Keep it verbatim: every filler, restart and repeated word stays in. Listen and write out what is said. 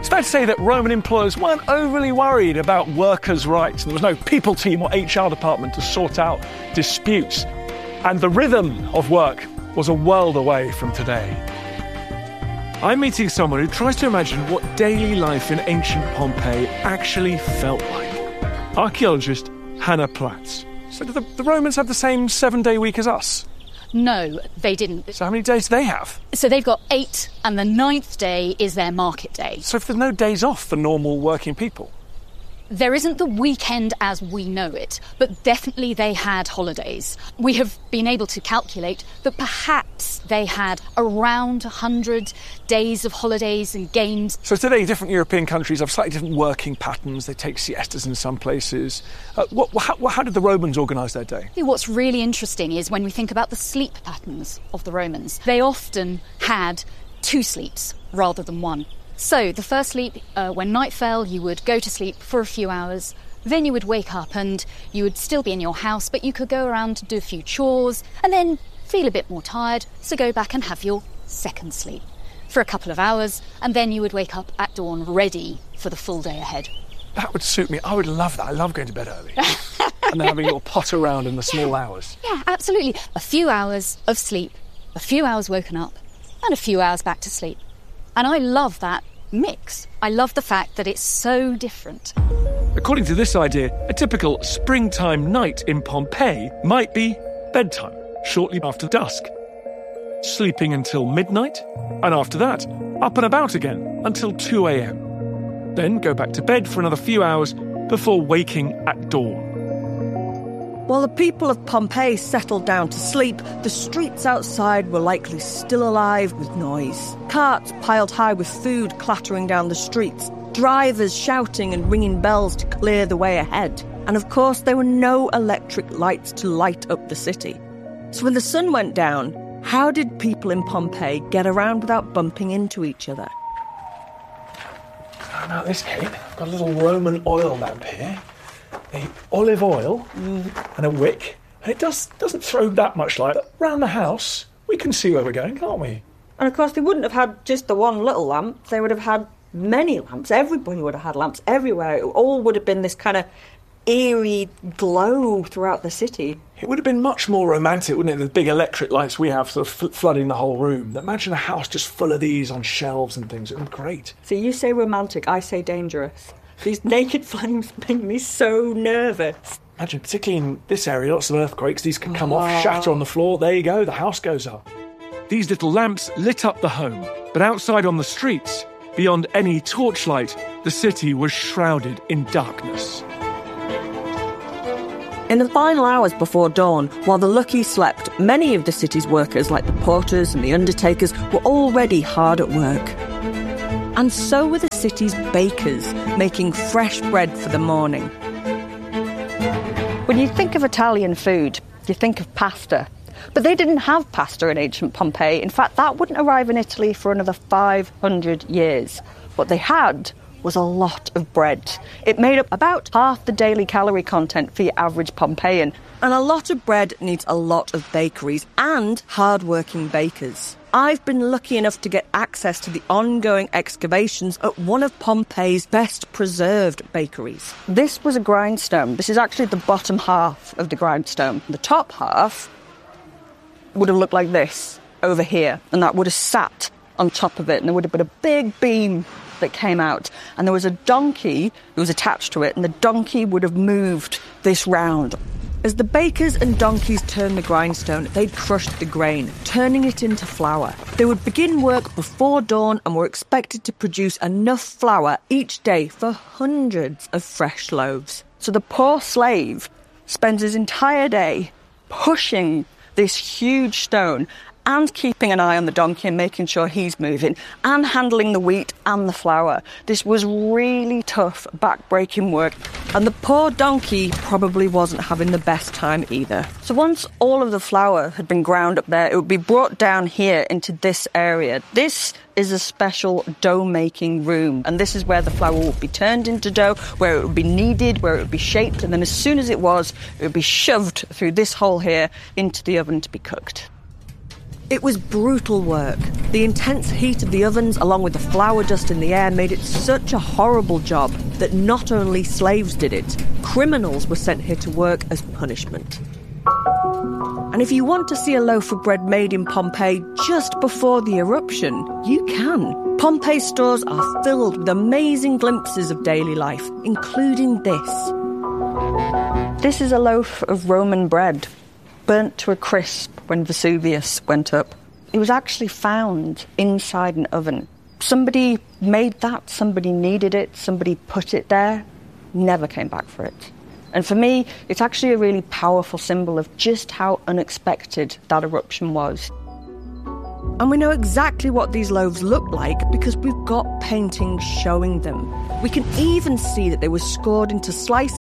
fair to say that Roman employers weren't overly worried about workers' rights. There was no people team or H R department to sort out disputes. And the rhythm of work was a world away from today. I'm meeting someone who tries to imagine what daily life in ancient Pompeii actually felt like. Archaeologist Hannah Platz. So did the, the Romans have the same seven-day week as us? No, they didn't. So how many days do they have? So they've got eight, and the ninth day is their market day. So if there's no days off for normal working people? There isn't the weekend as we know it, but definitely they had holidays. We have been able to calculate that perhaps they had around one hundred days of holidays and games. So today, different European countries have slightly different working patterns. They take siestas in some places. Uh, what, how, how did the Romans organise their day? What's really interesting is when we think about the sleep patterns of the Romans, they often had two sleeps rather than one. So the first sleep, uh, when night fell, you would go to sleep for a few hours. Then you would wake up and you would still be in your house, but you could go around to do a few chores and then feel a bit more tired, so go back and have your second sleep for a couple of hours, and then you would wake up at dawn ready for the full day ahead. That would suit me. I would love that. I love going to bed early. And then having a little pot around in the small hours. Yeah, absolutely. A few hours of sleep, a few hours woken up, and a few hours back to sleep. And I love that mix. I love the fact that it's so different. According to this idea, a typical springtime night in Pompeii might be bedtime, shortly after dusk, sleeping until midnight, and after that, up and about again until two a.m. Then go back to bed for another few hours before waking at dawn. While the people of Pompeii settled down to sleep, the streets outside were likely still alive with noise. Carts piled high with food clattering down the streets, drivers shouting and ringing bells to clear the way ahead. And of course, there were no electric lights to light up the city. So when the sun went down, how did people in Pompeii get around without bumping into each other? Oh, now this, Kate, I've got a little Roman oil lamp here. A olive oil mm. and a wick, and it does, doesn't throw that much light, but round the house we can see where we're going, can't we? And of course they wouldn't have had just the one little lamp, they would have had many lamps. Everybody would have had lamps everywhere. It all would have been this kind of eerie glow throughout the city. It would have been much more romantic, wouldn't it, the big electric lights we have sort of f- flooding the whole room. Imagine a house just full of these on shelves and things. It would be great. So you say romantic, I say dangerous. These naked flames make me so nervous. Imagine, particularly in this area, lots of earthquakes, these can come oh. off, shatter on the floor, there you go, the house goes up. These little lamps lit up the home, but outside on the streets, beyond any torchlight, the city was shrouded in darkness. In the final hours before dawn, while the lucky slept, many of the city's workers, like the porters and the undertakers, were already hard at work. And so were the city's bakers, making fresh bread for the morning. When you think of Italian food, you think of pasta. But they didn't have pasta in ancient Pompeii. In fact, that wouldn't arrive in Italy for another five hundred years. What they had was a lot of bread. It made up about half the daily calorie content for your average Pompeian. And a lot of bread needs a lot of bakeries and hard-working bakers. I've been lucky enough to get access to the ongoing excavations at one of Pompeii's best preserved bakeries. This was a grindstone. This is actually the bottom half of the grindstone. The top half would have looked like this over here, and that would have sat on top of it, and there would have been a big beam that came out, and there was a donkey that was attached to it, and the donkey would have moved this round. As the bakers and donkeys turned the grindstone, they'd crushed the grain, turning it into flour. They would begin work before dawn and were expected to produce enough flour each day for hundreds of fresh loaves. So the poor slave spends his entire day pushing this huge stone and keeping an eye on the donkey and making sure he's moving, and handling the wheat and the flour. This was really tough, back-breaking work, and the poor donkey probably wasn't having the best time either. So once all of the flour had been ground up there, it would be brought down here into this area. This is a special dough-making room, and this is where the flour would be turned into dough, where it would be kneaded, where it would be shaped, and then as soon as it was, it would be shoved through this hole here into the oven to be cooked. It was brutal work. The intense heat of the ovens, along with the flour dust in the air, made it such a horrible job that not only slaves did it, criminals were sent here to work as punishment. And if you want to see a loaf of bread made in Pompeii just before the eruption, you can. Pompeii's stores are filled with amazing glimpses of daily life, including this. This is a loaf of Roman bread, burnt to a crisp when Vesuvius went up. It was actually found inside an oven. Somebody made that, somebody needed it, somebody put it there, never came back for it. And for me, it's actually a really powerful symbol of just how unexpected that eruption was. And we know exactly what these loaves look like because we've got paintings showing them. We can even see that they were scored into slices